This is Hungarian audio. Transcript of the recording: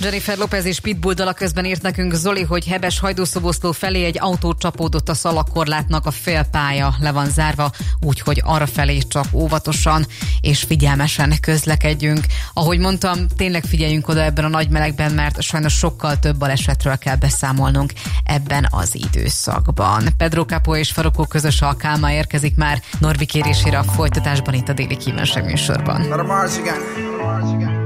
Jennifer Lopez és Pitbull dala közben írt nekünk Zoli, hogy Hebes Hajdúszoboszló felé egy autó csapódott a szalagkorlátnak, a félpálya le van zárva, úgyhogy arrafelé csak óvatosan és figyelmesen közlekedjünk. Ahogy mondtam, tényleg figyeljünk oda ebben a nagy melegben, mert sajnos sokkal több balesetről kell beszámolnunk ebben az időszakban. Pedro Capó és Farokó közös alkalma érkezik már Norbi kérésére a folytatásban itt a Déli Kívánság műsorban.